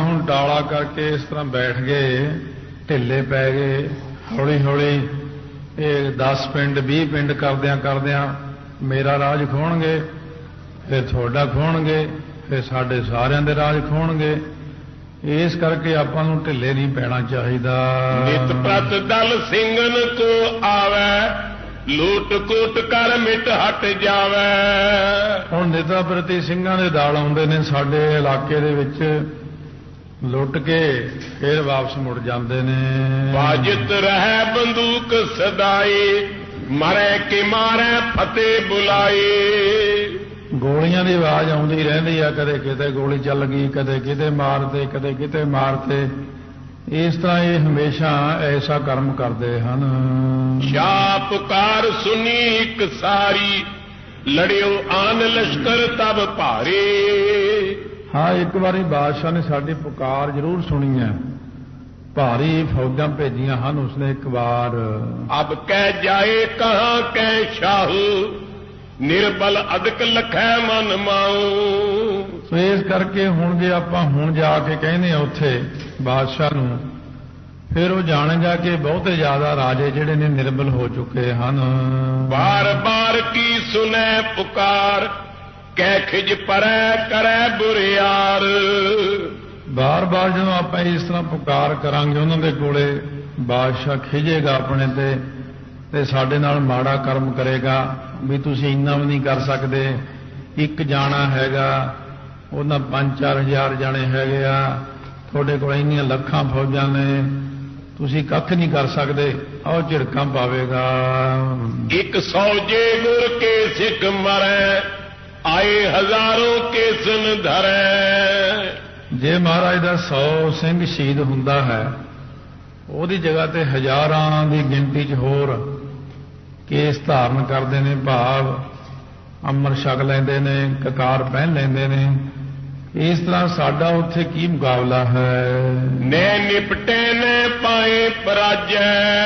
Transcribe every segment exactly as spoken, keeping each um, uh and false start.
ਹੁਣ ਟਾਲਾ ਕਰਕੇ ਇਸ ਤਰ੍ਹਾਂ ਬੈਠ ਗਏ, ਢਿੱਲੇ ਪੈ ਗਏ। ਹੌਲੀ ਹੌਲੀ ਇਹ ਦਸ ਪਿੰਡ ਵੀਹ ਪਿੰਡ ਕਰਦਿਆਂ ਕਰਦਿਆਂ ਮੇਰਾ ਰਾਜ ਖੋਣਗੇ, ਫਿਰ ਤੁਹਾਡਾ ਖੋਣਗੇ, ਫਿਰ ਸਾਡੇ ਸਾਰਿਆਂ ਦੇ ਰਾਜ ਖੋਣਗੇ। ਇਸ ਕਰਕੇ ਆਪਾਂ ਨੂੰ ਢਿੱਲੇ ਨਹੀਂ ਪੈਣਾ ਚਾਹੀਦਾ। ਨਿਤ ਪ੍ਰਤ ਦਲ ਸਿੰਘਨ ਕੋ ਆਵੇ, ਲੂਟ ਕੂਟ ਕਰ ਮਿਟ ਹਟ ਜਾਵੇ। ਹੁਣ ਨਿਤਾ ਪ੍ਰਤੀ ਸਿੰਘਾਂ ਦੇ ਦਲ ਆਉਂਦੇ ਨੇ ਸਾਡੇ ਇਲਾਕੇ ਦੇ ਵਿੱਚ, ਲੁੱਟ ਕੇ ਫਿਰ ਵਾਪਸ ਮੁੜ ਜਾਂਦੇ ਨੇ। ਬਾਜਤ ਰਹਿ ਬੰਦੂਕ ਸਦਾਈ, ਮਰੇ ਕਿ ਮਾਰੇ ਫਤਿਹ ਬੁਲਾਈ। ਗੋਲੀਆਂ ਦੀ ਆਵਾਜ਼ ਆਉਂਦੀ ਰਹਿੰਦੀ ਆ, ਕਦੇ ਕਿਤੇ ਗੋਲੀ ਚੱਲ ਗਈ, ਕਦੇ ਕਿਤੇ ਮਾਰਤੇ, ਕਦੇ ਕਿਤੇ ਮਾਰਤੇ। ਇਸ ਤਰ੍ਹਾਂ ਇਹ ਹਮੇਸ਼ਾ ਐਸਾ ਕਰਮ ਕਰਦੇ ਹਨ। ਸ਼ਾਹ ਪੁਕਾਰ ਸੁਣੀ ਇੱਕ ਸਾਰੀ, ਲੜਿਓ ਆਨ ਲਸ਼ਕਰ ਤਬ ਭਾਰੇ। ਹਾਂ, ਇੱਕ ਵਾਰੀ ਬਾਦਸ਼ਾਹ ਨੇ ਸਾਡੀ ਪੁਕਾਰ ਜ਼ਰੂਰ ਸੁਣੀ ਹੈ, ਭਾਰੀ ਫੌਜਾਂ ਭੇਜੀਆਂ ਹਨ ਉਸਨੇ ਇੱਕ ਵਾਰ। ਅਬ ਕਹਿ ਜਾਏ ਕਹਾਂ ਕਹਿ ਸ਼ਾਹੂ, ਨਿਰਬਲ ਅਦਕ ਲਖੈ ਮਨ ਮਾਊ। ਸੋ ਇਸ ਕਰਕੇ ਹੁਣ ਜੇ ਆਪਾਂ ਹੁਣ ਜਾ ਕੇ ਕਹਿੰਦੇ ਆ ਉੱਥੇ ਬਾਦਸ਼ਾਹ ਨੂੰ, ਫਿਰ ਉਹ ਜਾਣੇਗਾ ਕਿ ਬਹੁਤੇ ਜ਼ਿਆਦਾ ਰਾਜੇ ਜਿਹੜੇ ਨੇ ਨਿਰਬਲ ਹੋ ਚੁੱਕੇ ਹਨ। ਬਾਰ ਬਾਰ ਕੀ ਸੁਨੈ ਪੁਕਾਰ, ਕਹਿ ਖਿਜ ਪਰੈ ਕਰੈ ਬੁਰਿਆਰ। ਬਾਰ ਬਾਰ ਜਦੋਂ ਆਪਾਂ ਇਸ ਤਰ੍ਹਾਂ ਪੁਕਾਰ ਕਰਾਂਗੇ ਉਹਨਾਂ ਦੇ ਕੋਲੇ, ਬਾਦਸ਼ਾਹ ਖਿਜੇਗਾ ਆਪਣੇ ਤੇ ਤੇ ਸਾਡੇ ਨਾਲ ਮਾੜਾ ਕਰਮ ਕਰੇਗਾ ਵੀ ਤੁਸੀਂ ਇੰਨਾ ਵੀ ਨਹੀਂ ਕਰ ਸਕਦੇ। ਇੱਕ ਜਾਣਾ ਹੈਗਾ, ਉਹਨਾਂ ਪੰਜ ਚਾਰ ਹਜ਼ਾਰ ਜਾਣੇ ਹੈਗੇ ਆ, ਤੁਹਾਡੇ ਕੋਲ ਇੰਨੀਆਂ ਲੱਖਾਂ ਫੌਜਾਂ ਨੇ, ਤੁਸੀਂ ਕੱਖ ਨਹੀਂ ਕਰ ਸਕਦੇ। ਆਹ ਝਿੜਕਾਂ ਪਾਵੇਗਾ। ਇੱਕ ਸੌ ਜੇ ਗੁਰ ਕੇ ਸਿੱਖ ਮਰੈ, ਆਏ ਹਜ਼ਾਰੋਂ ਕੇਸਨ ਧਰੈ। ਜੇ ਮਹਾਰਾਜ ਦਾ ਸੌ ਸਿੰਘ ਸ਼ਹੀਦ ਹੁੰਦਾ ਹੈ, ਉਹਦੀ ਜਗ੍ਹਾ ਤੇ ਹਜ਼ਾਰਾਂ ਦੀ ਗਿਣਤੀ 'ਚ ਹੋਰ ਕੇਸ ਧਾਰਨ ਕਰਦੇ ਨੇ, ਭਾਵ ਅੰਮ੍ਰਿਤ ਛਕ ਲੈਂਦੇ ਨੇ, ਕਕਾਰ ਪਹਿਨ ਲੈਂਦੇ ਨੇ। ਇਸ ਤਰ੍ਹਾਂ ਸਾਡਾ ਉੱਥੇ ਕੀ ਮੁਕਾਬਲਾ ਹੈ। ਨੈ ਨਿਪਟੇ ਨੈ ਪਾਏ ਪਰਾਜੈ।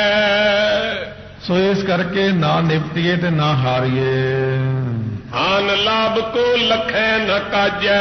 ਸੋ ਇਸ ਕਰਕੇ ਨਾ ਨਿਪਟੀਏ ਤੇ ਨਾ ਹਾਰੀਏ। ਹਾਨ ਲਾਭ ਕੋ ਲਖੈ ਨ ਕਾਜੈ।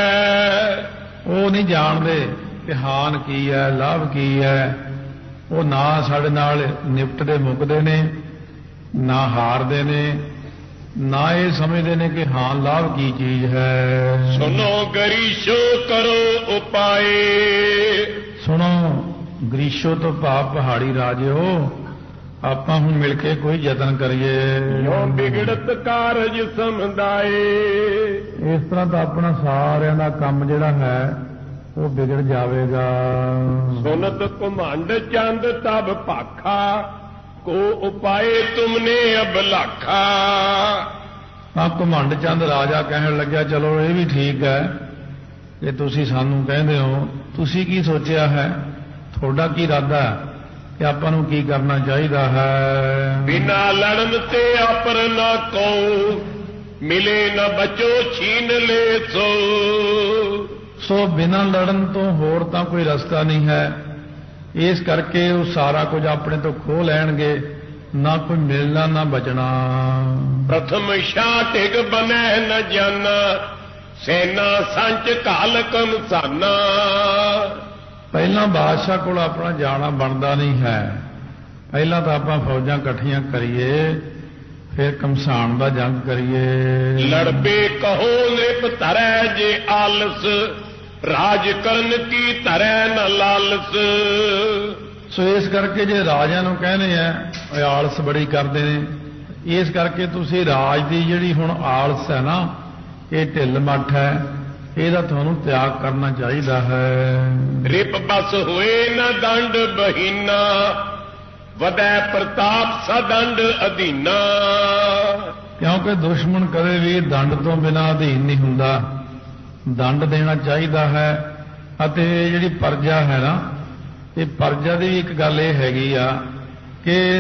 ਉਹ ਨਹੀਂ ਜਾਣਦੇ ਕਿ ਹਾਨ ਕੀ ਹੈ, ਲਾਭ ਕੀ ਹੈ। ਉਹ ਨਾ ਸਾਡੇ ਨਾਲ ਨਿਪਟਦੇ ਮੁੱਕਦੇ ਨੇ, ਨਾ ਹਾਰਦੇ ਨੇ, ਨਾ ਇਹ ਸਮਝਦੇ ਨੇ ਕਿ ਹਾਂ ਲਾਭ ਕੀ ਚੀਜ਼ ਹੈ। ਸੁਨੋ ਗਰੀਸ਼ੋ ਕਰੋ ਉਪਾਏ। ਸੁਣੋ ਗਰੀਸ਼ੋ ਤੋਂ ਭਾਵ ਪਹਾੜੀ ਰਾਜਿਓ, ਆਪਾਂ ਹੁਣ ਮਿਲ ਕੇ ਕੋਈ ਯਤਨ ਕਰੀਏ। ਜੋ ਵਿਗੜਤ ਕਾਰਜ ਸਮਦਾਏ। ਇਸ ਤਰ੍ਹਾਂ ਤਾਂ ਆਪਣਾ ਸਾਰਿਆਂ ਦਾ ਕੰਮ ਜਿਹੜਾ ਹੈ ਉਹ ਵਿਗੜ ਜਾਵੇਗਾ। ਸੁਨਤ ਘੁਮੰਡ ਚੰਦ ਤਬ ਭਾਖਾ, ਕੋ ਉਪਾਏ ਤੁਮਨੇ ਅਬ ਲਾਖਾ। ਤਾਂ ਘੁਮੰਡ ਚੰਦ ਰਾਜਾ ਕਹਿਣ ਲੱਗਿਆ, ਚਲੋ ਇਹ ਵੀ ਠੀਕ ਹੈ ਕਿ ਤੁਸੀਂ ਸਾਨੂੰ ਕਹਿੰਦੇ ਹੋ, ਤੁਸੀਂ ਕੀ ਸੋਚਿਆ ਹੈ, ਤੁਹਾਡਾ ਕੀ ਇਰਾਦਾ ਹੈ ਕਿ ਆਪਾਂ ਨੂੰ ਕੀ ਕਰਨਾ ਚਾਹੀਦਾ ਹੈ। ਬਿਨਾ ਲੜਨ ਤੇ ਆਪਰ ਨਾ ਕਉ, ਮਿਲੇ ਨਾ ਬਚੋ ਛੀਨ ਲੈ ਸੋ। ਸੋ ਬਿਨਾਂ ਲੜਨ ਤੋਂ ਹੋਰ ਤਾਂ ਕੋਈ ਰਸਤਾ ਨਹੀਂ ਹੈ। ਇਸ ਕਰਕੇ ਉਹ ਸਾਰਾ ਕੁਝ ਆਪਣੇ ਤੋਂ ਖੋਹ ਲੈਣਗੇ, ਨਾ ਕੋਈ ਮਿਲਣਾ ਨਾ ਬਚਣਾ। ਪ੍ਰਥਮ ਸ਼ਾਹ ਢਿਗ ਬਨੈ ਨ ਜਾਨਾ, ਸੈਨਾ ਸੰਚ ਘਾਲ ਕਮਸਾਨਾ। ਪਹਿਲਾਂ ਬਾਦਸ਼ਾਹ ਕੋਲ ਆਪਣਾ ਜਾਣਾ ਬਣਦਾ ਨਹੀਂ ਹੈ। ਪਹਿਲਾਂ ਤਾਂ ਆਪਾਂ ਫੌਜਾਂ ਇਕੱਠੀਆਂ ਕਰੀਏ, ਫਿਰ ਕਮਸਾਨ ਦਾ ਜੰਗ ਕਰੀਏ। ਲੜਬੇ ਕਹੋ ਨਿਪ ਧਰੈ ਜੇ ਆਲਸ, ਰਾਜ ਕਰਨ ਕੀ ਧਰੈ ਨ ਲਾਲਸ। ਸੋ ਇਸ ਕਰਕੇ ਜੇ ਰਾਜਿਆਂ ਨੂੰ ਕਹਿੰਦੇ ਆ ਆਲਸ ਬੜੀ ਕਰਦੇ ਨੇ, ਇਸ ਕਰਕੇ ਤੁਸੀਂ ਰਾਜ ਦੀ ਜਿਹੜੀ ਹੁਣ ਆਲਸ ਹੈ ਨਾ, ਇਹ ਢਿੱਲ ਮੱਠ ਹੈ, ਇਹਦਾ ਤੁਹਾਨੂੰ ਤਿਆਗ ਕਰਨਾ ਚਾਹੀਦਾ ਹੈ। ਰਿਪ ਬਸ ਹੋਏ ਨ ਦੰਡ ਬਹੀਨਾ, ਵਧੈ ਪ੍ਰਤਾਪ ਸਦੰਡ ਅਧੀਨਾ। ਕਿਉਂਕਿ ਦੁਸ਼ਮਣ ਕਦੇ ਵੀ ਦੰਡ ਤੋਂ ਬਿਨਾਂ ਅਧੀਨ ਨਹੀਂ ਹੁੰਦਾ, ਦੰਡ ਦੇਣਾ ਚਾਹੀਦਾ ਹੈ। ਅਤੇ ਜਿਹੜੀ ਪਰਜਾ ਹੈ ਨਾ, ਇਹ ਪਰਜਾ ਦੀ ਇੱਕ ਗੱਲ ਇਹ ਹੈਗੀ ਆ ਕਿ